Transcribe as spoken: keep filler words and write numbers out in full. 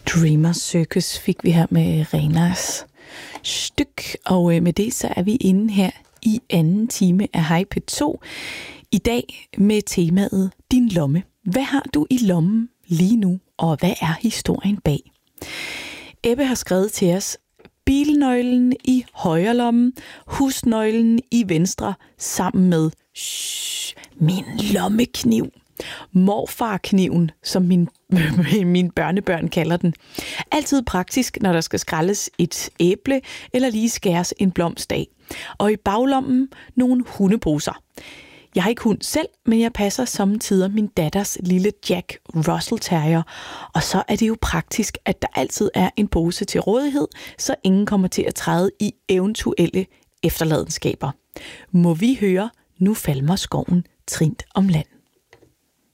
Dreamer Circus fik vi her med Renas styk, og med det så er vi inde her i anden time af Hej P to. I dag med temaet Din lomme. Hvad har du i lommen lige nu, og hvad er historien bag? Ebbe har skrevet til os: bilnøglen i højre lomme, husnøglen i venstre, sammen med shh, min lommekniv. Morfarkniven, som min, mine børnebørn kalder den. Altid praktisk, når der skal skrælles et æble eller lige skæres en blomst af. Og i baglommen nogle hundeposer. Jeg har ikke hund selv, men jeg passer sommetider min datters lille Jack Russell Terrier. Og så er det jo praktisk, at der altid er en pose til rådighed, så ingen kommer til at træde i eventuelle efterladenskaber. Må vi høre Nu falmer skoven trint om land.